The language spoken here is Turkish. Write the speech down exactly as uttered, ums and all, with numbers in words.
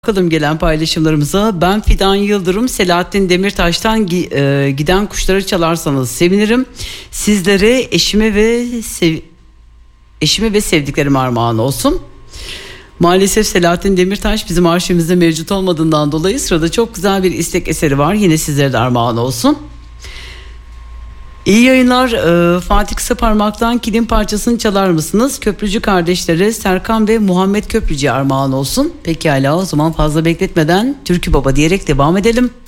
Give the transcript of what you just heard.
Bakalım gelen paylaşımlarımıza. Ben Fidan Yıldırım. Selahattin Demirtaş'tan e, Giden Kuşları çalarsanız sevinirim. Sizlere, eşime ve sev, eşime ve sevdiklerim armağan olsun. Maalesef Selahattin Demirtaş bizim arşivimizde mevcut olmadığından dolayı sırada çok güzel bir istek eseri var. Yine sizlere de armağan olsun. İyi yayınlar. Ee, Fatih Kısaparmak'tan Kilim Parçasını çalar mısınız? Köprücü kardeşleri Serkan ve Muhammed Köprücü'ye armağan olsun. Pekala, o zaman fazla bekletmeden Türkü Baba diyerek devam edelim.